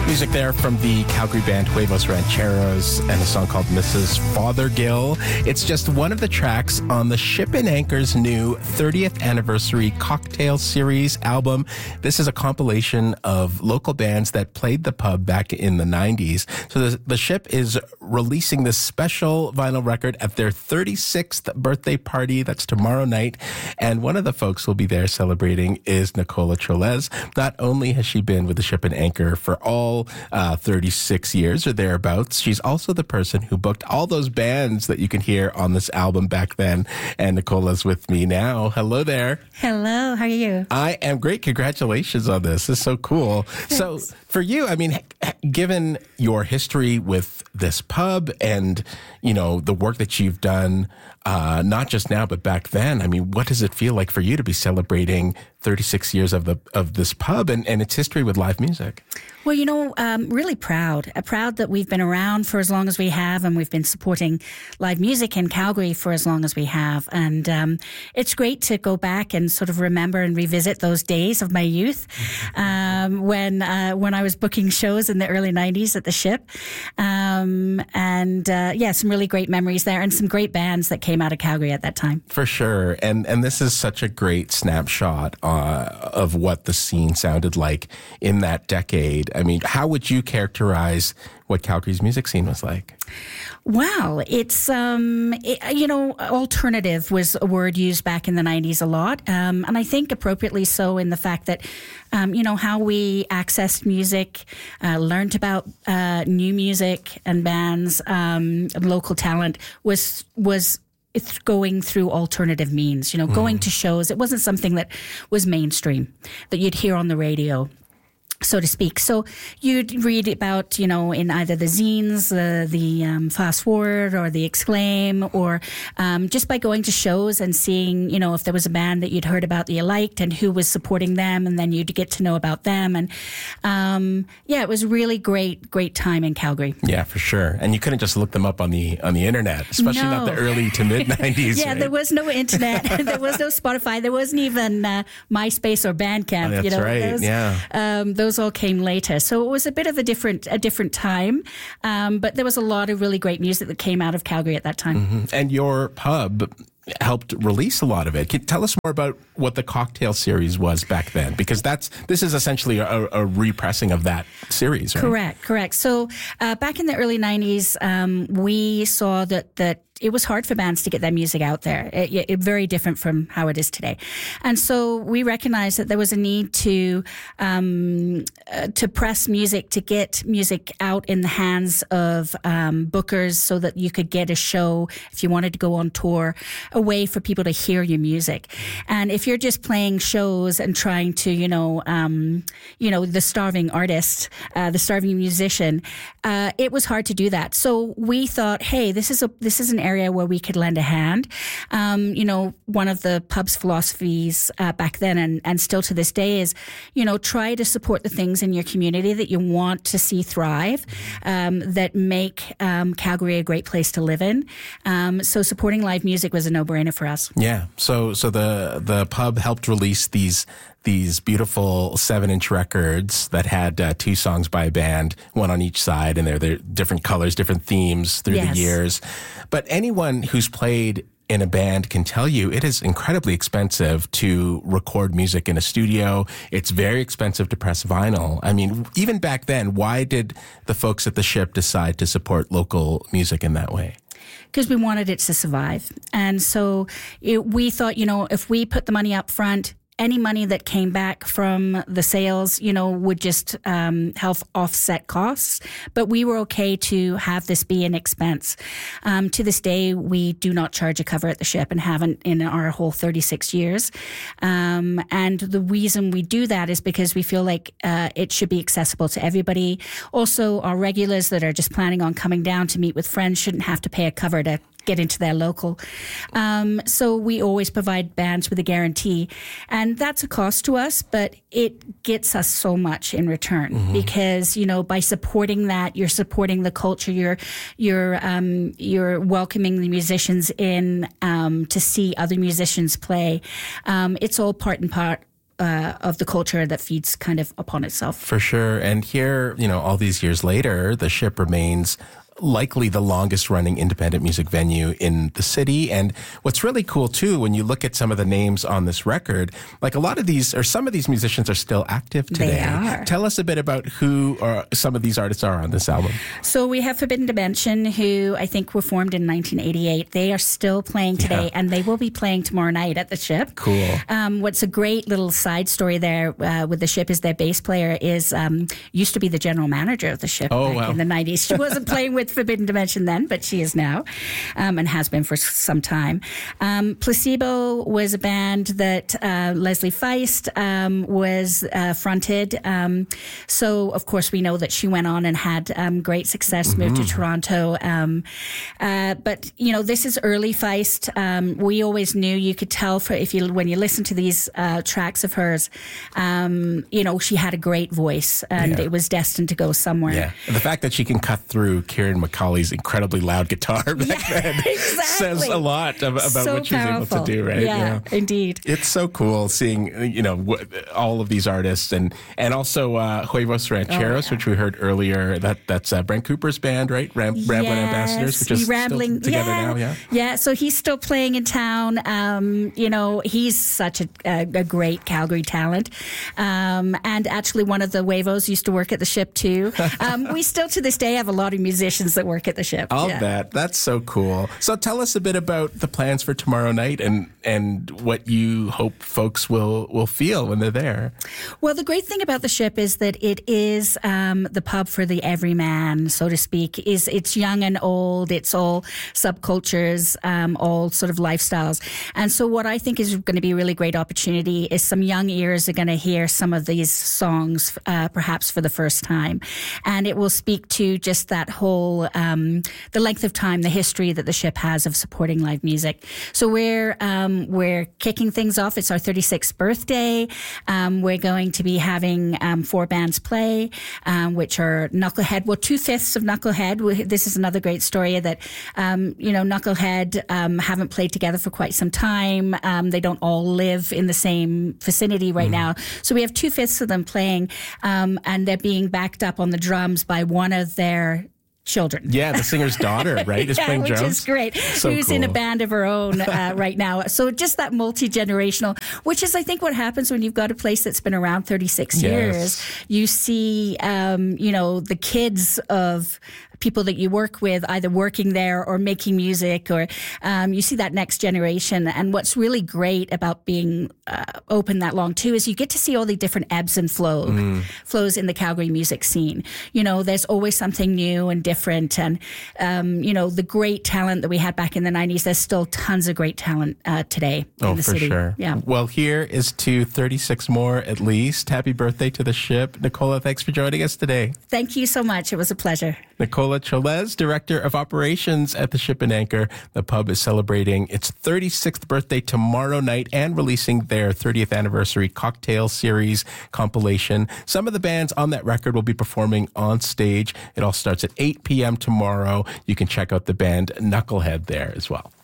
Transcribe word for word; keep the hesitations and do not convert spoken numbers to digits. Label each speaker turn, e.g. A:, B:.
A: Music there from the Calgary band Huevos Rancheros and a song called Missus Fothergill. It's just one of the tracks on the Ship and Anchor's new thirtieth anniversary Cocktail Series album. This is a compilation of local bands that played the pub back in the nineties. So the, the Ship is releasing this special vinyl record at their thirty-sixth birthday party. That's tomorrow night. And one of the folks who will be there celebrating is Nicola Cholez. Not only has she been with the Ship and Anchor for all uh, thirty-six years or thereabouts, she's also the person who booked all those bands that you can hear on this album back then. And Nicola's with me now. Hello there.
B: Hello, how are you?
A: I am great. Congratulations on this. This is so cool. Thanks. So for you, I mean, given your history with this pub and, you know, the work that you've done, uh, not just now, but back then, I mean, what does it feel like for you to be celebrating thirty-six years of the of this pub and, and its history with live music?
B: Well, you know, um, really proud. Uh, proud that we've been around for as long as we have, and we've been supporting live music in Calgary for as long as we have. And um, it's great to go back and sort of remember and revisit those days of my youth um, when uh, when I was booking shows in the early nineties at the Ship. Um, and uh, yeah, some really great memories there, and some great bands that came out of Calgary at that time.
A: For sure. And and this is such a great snapshot uh, of what the scene sounded like in that decade. I mean, how would you characterize what Calgary's music scene was like?
B: Wow, it's, um, it, you know, alternative was a word used back in the nineties a lot. Um, and I think appropriately so in the fact that, um, you know, how we accessed music, uh, learned about uh, new music and bands, um, local talent was, was it's going through alternative means, you know, going mm. to shows. It wasn't something that was mainstream, that you'd hear on the radio, so to speak. So you'd read about, you know, in either the zines, the, the um, Fast Forward or the Exclaim, or um, just by going to shows and seeing, you know, if there was a band that you'd heard about that you liked and who was supporting them, and then you'd get to know about them. And um, yeah, it was really great, great time in Calgary.
A: Yeah, for sure. And you couldn't just look them up on the on the internet, especially
B: no.
A: not the early to mid nineties.
B: yeah,
A: right?
B: There was no internet. There was no Spotify. There wasn't even uh, MySpace or Bandcamp.
A: Oh, that's
B: you know,
A: right.
B: those,
A: yeah.
B: Um, those all came later. So it was a bit of a different a different time. Um, but there was a lot of really great music that came out of Calgary at that time.
A: Mm-hmm. And your pub helped release a lot of it. Can you tell us more about what the Cocktail Series was back then? Because that's this is essentially a, a repressing of that series, right?
B: Correct, correct. So uh, back in the early nineties, um, we saw that that it was hard for bands to get their music out there. It, it, very different from how it is today. And so we recognized that there was a need to um, uh, to press music, to get music out in the hands of um, bookers so that you could get a show, if you wanted to go on tour, a way for people to hear your music. And if you're just playing shows and trying to, you know, um, you know, the starving artist, uh, the starving musician, uh, it was hard to do that. So we thought, hey, this is a this is an area area where we could lend a hand. Um, you know, one of the pub's philosophies uh, back then and, and still to this day is, you know, try to support the things in your community that you want to see thrive, um, that make um, Calgary a great place to live in. Um, so supporting live music was a no-brainer for us.
A: Yeah. So so the the pub helped release these these beautiful seven-inch records that had uh, two songs by a band, one on each side, and they're, they're different colors, different themes through
B: yes.
A: the years. But anyone who's played in a band can tell you it is incredibly expensive to record music in a studio. It's very expensive to press vinyl. I mean, even back then, why did the folks at the Ship decide to support local music in that way?
B: Because we wanted it to survive. And so it, we thought, you know, if we put the money up front, any money that came back from the sales, you know, would just um, help offset costs. But we were okay to have this be an expense. Um, to this day, we do not charge a cover at the Ship and haven't in our whole thirty-six years. Um, and the reason we do that is because we feel like uh, it should be accessible to everybody. Also, our regulars that are just planning on coming down to meet with friends shouldn't have to pay a cover to get into their local. Um, so we always provide bands with a guarantee. And that's a cost to us, but it gets us so much in return mm-hmm. because, you know, by supporting that, you're supporting the culture, you're, you're, um, you're welcoming the musicians in, um, to see other musicians play. Um, it's all part and part uh, of the culture that feeds kind of upon itself.
A: For sure. And here, you know, all these years later, the Ship remains likely the longest running independent music venue in the city. And what's really cool too, when you look at some of the names on this record, like a lot of these or some of these musicians are still active today.
B: They are.
A: Tell us a bit about who or some of these artists are on this album.
B: So we have Forbidden Dimension, who I think were formed in nineteen eighty-eight. They are still playing today, yeah. and they will be playing tomorrow night at the Ship.
A: Cool.
B: Um, what's a great little side story there uh, with the Ship is their bass player is um, used to be the general manager of the Ship
A: oh,
B: back
A: wow.
B: in the nineties. She wasn't playing with Forbidden Dimension then, but she is now, um, and has been for some time. Um, Placebo was a band that uh, Leslie Feist um, was uh, fronted. Um, so, of course, we know that she went on and had um, great success, moved mm-hmm. to Toronto. Um, uh, but, you know, this is early Feist. Um, we always knew, you could tell for if you when you listen to these uh, tracks of hers, um, you know, she had a great voice, and yeah. it was destined to go somewhere.
A: Yeah, and the fact that she can cut through Kieran McCauley's incredibly loud guitar back
B: yeah,
A: then
B: exactly.
A: says a lot of, about
B: so
A: what she's
B: powerful.
A: able to do, right?
B: Yeah,
A: yeah,
B: indeed.
A: It's so cool seeing, you know, w- all of these artists, and and also uh, Huevos Rancheros, oh, yeah. which we heard earlier. That that's uh, Brent Cooper's band, right? Ram-
B: yes.
A: Rambling Ambassadors, which is
B: Rambling,
A: still together
B: yeah.
A: now. Yeah,
B: yeah. So he's still playing in town. Um, you know, he's such a, a, a great Calgary talent, um, and actually one of the Huevos used to work at the Ship too. Um, we still to this day have a lot of musicians that work at the Ship.
A: I'll
B: yeah.
A: bet. That's so cool. So tell us a bit about the plans for tomorrow night and and what you hope folks will will feel when they're there.
B: Well, the great thing about the Ship is that it is um, the pub for the everyman, so to speak. Is it's young and old. It's all subcultures, um, all sort of lifestyles. And so what I think is going to be a really great opportunity is some young ears are going to hear some of these songs, uh, perhaps for the first time. And it will speak to just that whole, um, the length of time, the history that the Ship has of supporting live music. So we're, um, we're kicking things off. It's our thirty-sixth birthday. Um, we're going to be having um, four bands play, um, which are Knucklehead. Well, two-fifths of Knucklehead. This is another great story that, um, you know, Knucklehead um, haven't played together for quite some time. Um, they don't all live in the same vicinity right mm. now. So we have two-fifths of them playing, um, and they're being backed up on the drums by one of their children.
A: Yeah, the singer's daughter, right, is
B: yeah,
A: playing
B: which
A: drums.
B: Which is great.
A: So
B: Who's
A: cool.
B: in a band of her own uh, right now. So just that multi-generational, which is, I think, what happens when you've got a place that's been around thirty-six
A: yes.
B: years. You see, um, you know, the kids of people that you work with either working there or making music, or um, you see that next generation. And what's really great about being uh, open that long too is you get to see all the different ebbs and flow, mm. flows in the Calgary music scene. You know, there's always something new and different. And, um, you know, the great talent that we had back in the nineties, there's still tons of great talent uh, today
A: oh,
B: in the
A: for
B: city.
A: Sure.
B: Yeah.
A: Well, here is to thirty-six more at least. Happy birthday to the Ship. Nicola, thanks for joining us today.
B: Thank you so much. It was a pleasure.
A: Nicola Cholez, Director of Operations at the Ship and Anchor. The pub is celebrating its thirty-sixth birthday tomorrow night and releasing their thirtieth anniversary cocktail series compilation. Some of the bands on that record will be performing on stage. It all starts at eight p.m. tomorrow. You can check out the band Knucklehead there as well.